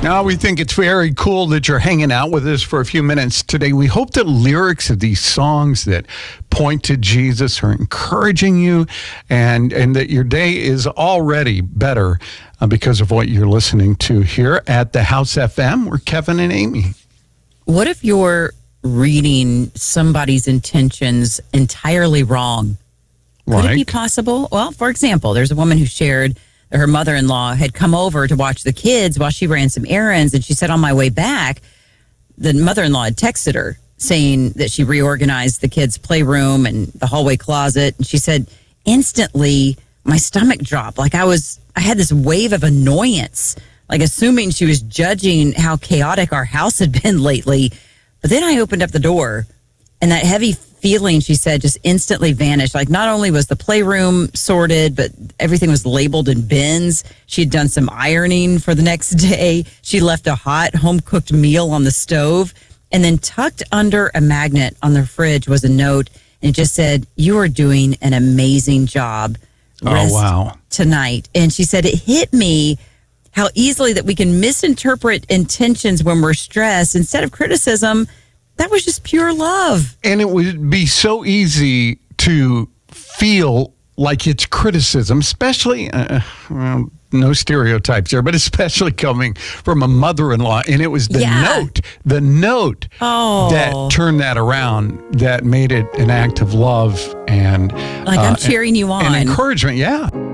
Now, we think it's very cool that you're hanging out with us for a few minutes today. We hope the lyrics of these songs that point to Jesus are encouraging you and that your day is already better because of what you're listening to here at the House FM. We're Kevin and Amy. What if you're reading somebody's intentions entirely wrong? Could it be possible? Well, for example, there's a woman who shared her mother-in-law had come over to watch the kids while she ran some errands. And she said on my way back, the mother-in-law had texted her saying that she reorganized the kids' playroom and the hallway closet. And she said, instantly, my stomach dropped. Like I had this wave of annoyance, like assuming she was judging how chaotic our house had been lately. But then I opened up the door and that heavy feeling, she said, just instantly vanished. Like not only was the playroom sorted, but everything was labeled in bins. She had done some ironing for the next day. She left a hot home-cooked meal on the stove. And then tucked under a magnet on the fridge was a note. And it just said, "You are doing an amazing job. Rest tonight." And she said, it hit me how easily that we can misinterpret intentions when we're stressed. Instead of criticism, that was just pure love. And it would be so easy to feel like it's criticism, especially, well, no stereotypes there, but especially coming from a mother-in-law. And it was the note that turned that around, that made it an act of love and like I'm cheering you on. And encouragement, yeah.